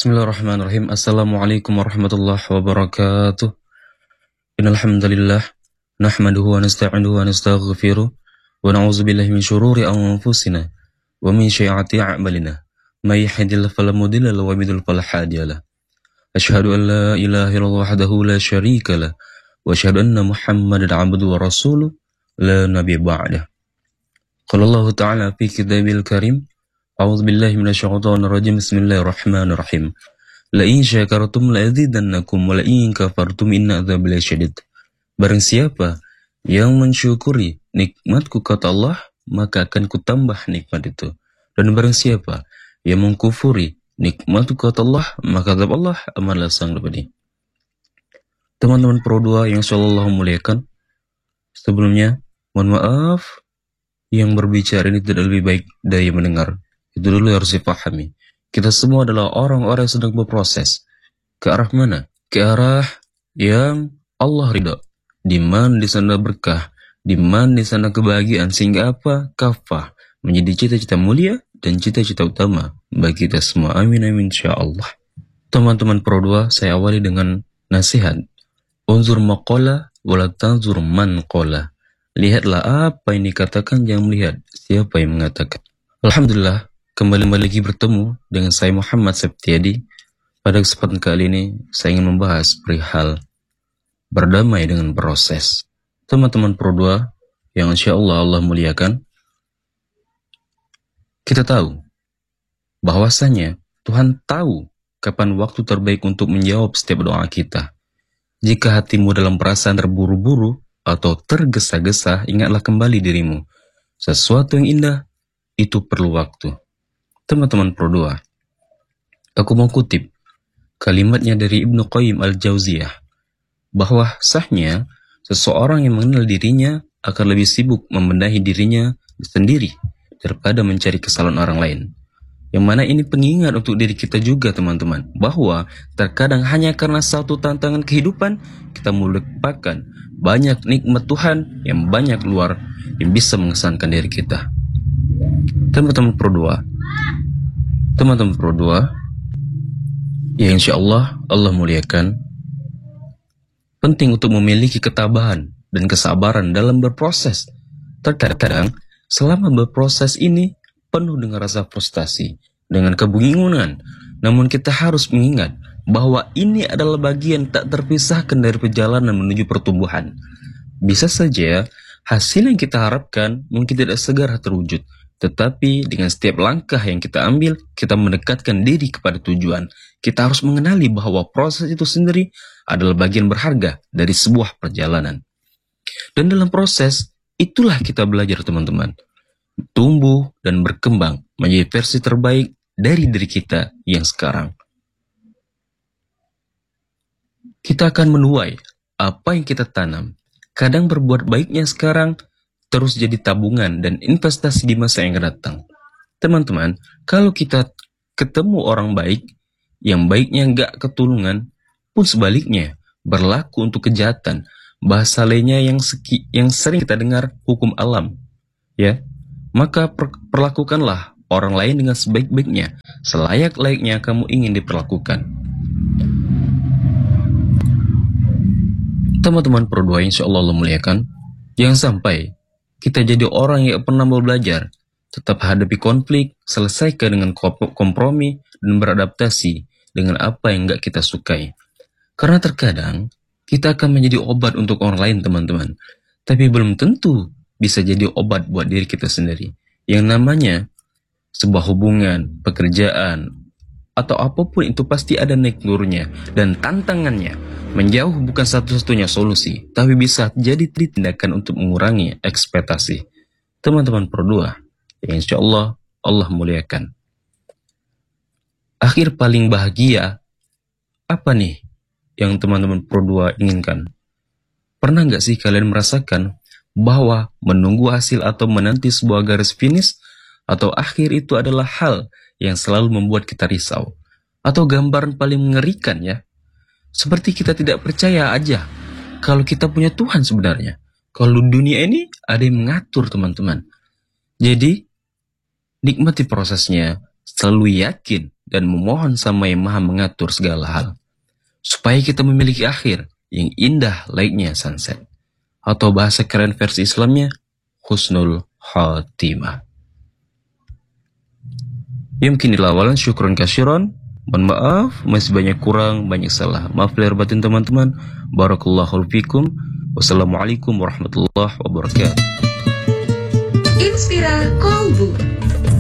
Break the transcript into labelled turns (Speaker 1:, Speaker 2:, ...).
Speaker 1: Bismillahirrahmanirrahim. Assalamualaikum warahmatullahi wabarakatuh. Innal hamdalillah nahmaduhu wa nasta'inuhu wa nastaghfiruh wa na'udzu billahi min syururi anfusina wa min sayyiati a'malina. May yahdihillahu fala mudilla lahu wa may yudlil fala hadiya lahu. Asyhadu an la ilaha illallah wahdahu la syarika lahu wa asyhadu anna Muhammadan 'abduhu wa rasuluh la nabiyya ba'dahu. Qala Allah ta'ala fi kitabil karim. A'udzu billahi minasyaitonir rajim. Bismillahirrahmanirrahim. La in syakartum la azidannakum wa la in kafartum inna adzabi lasyadid. Barang siapa yang mensyukuri nikmatku kata Allah, maka akan kutambah nikmat itu. Dan barang siapa yang mengkufuri nikmatku kata Allah, maka azab Allah amatlah sangat pedih. Teman-teman Pro 2 yang insyaallah muliakan, sebelumnya mohon maaf yang berbicara ini tidak lebih baik dari yang mendengar. Itu dulu harus dipahami. Kita semua adalah orang-orang yang sedang berproses. Ke arah mana? Ke arah yang Allah ridha. Di mana di sana berkah, di mana di sana kebahagiaan, sehingga apa? Kafah menjadi cita-cita mulia dan cita-cita utama bagi kita semua. Amin amin insyaallah. Teman-teman Pro 2, saya awali dengan nasihat. Unzur maqala wala tanzur man qala. Lihatlah apa yang dikatakan, jangan melihat siapa yang mengatakan. Alhamdulillah, kembali lagi bertemu dengan saya Muhammad Septiadi. Pada kesempatan kali ini saya ingin membahas perihal berdamai dengan proses. Teman-teman Pro 2 yang insyaallah Allah muliakan, kita tahu bahwasanya Tuhan tahu kapan waktu terbaik untuk menjawab setiap doa kita. Jika hatimu dalam perasaan terburu-buru atau tergesa-gesa, ingatlah kembali dirimu. Sesuatu yang indah itu perlu waktu. Teman-teman Pro 2, aku mau kutip kalimatnya dari Ibnu Qayyim al-Jauziyah, bahwa sahnya seseorang yang mengenal dirinya akan lebih sibuk membenahi dirinya sendiri daripada mencari kesalahan orang lain. Yang mana ini pengingat untuk diri kita juga, teman-teman, bahwa terkadang hanya karena satu tantangan kehidupan kita melupakan banyak nikmat Tuhan yang banyak luar yang bisa mengesankan diri kita. Teman-teman Pro 2, ya insyaallah Allah muliakan, penting untuk memiliki ketabahan dan kesabaran dalam berproses. Terkadang selama berproses ini penuh dengan rasa frustasi, dengan kebingungan, namun kita harus mengingat bahwa ini adalah bagian tak terpisahkan dari perjalanan menuju pertumbuhan. Bisa saja hasil yang kita harapkan mungkin tidak segera terwujud, tetapi dengan setiap langkah yang kita ambil, kita mendekatkan diri kepada tujuan. Kita harus mengenali bahwa proses itu sendiri adalah bagian berharga dari sebuah perjalanan. Dan dalam proses, itulah kita belajar, teman-teman. Tumbuh dan berkembang menjadi versi terbaik dari diri kita yang sekarang. Kita akan menuai apa yang kita tanam. Kadang berbuat baiknya sekarang terus jadi tabungan dan investasi di masa yang akan datang. Teman-teman, kalau kita ketemu orang baik, yang baiknya nggak ketulungan, pun sebaliknya berlaku untuk kejahatan. Bahasa lainnya yang sering kita dengar, hukum alam, ya. Maka perlakukanlah orang lain dengan sebaik-baiknya, selayak-layaknya kamu ingin diperlakukan. Teman-teman Pro 2 insyaallah Allah muliakan, jangan sampai kita jadi orang yang pernah mau belajar, tetap hadapi konflik, selesaikan dengan kompromi, dan beradaptasi dengan apa yang enggak kita sukai. Karena terkadang kita akan menjadi obat untuk orang lain, teman-teman, tapi belum tentu bisa jadi obat buat diri kita sendiri. Yang namanya sebuah hubungan, pekerjaan, atau apapun itu pasti ada naik turunnya dan tantangannya. Menjauh bukan satu-satunya solusi, tapi bisa jadi tindakan untuk mengurangi ekspektasi. Teman-teman Pro 2, ya insyaallah Allah muliakan. Akhir paling bahagia, apa nih yang teman-teman Pro 2 inginkan? Pernah nggak sih kalian merasakan bahwa menunggu hasil atau menanti sebuah garis finish atau akhir itu adalah hal yang selalu membuat kita risau? Atau gambaran paling mengerikan, ya, seperti kita tidak percaya aja kalau kita punya Tuhan sebenarnya. Kalau dunia ini ada yang mengatur, teman-teman. Jadi nikmati prosesnya, selalu yakin dan memohon sama yang maha mengatur segala hal, supaya kita memiliki akhir yang indah layaknya sunset. Atau bahasa keren versi Islamnya, husnul khatimah. Yumkin awalan syukron kasiron. Mohon maaf, masih banyak kurang, banyak salah. Maaf lahir batin teman-teman. Barakallahu fikum. Wassalamualaikum warahmatullahi wabarakatuh.
Speaker 2: Inspira Kolbu.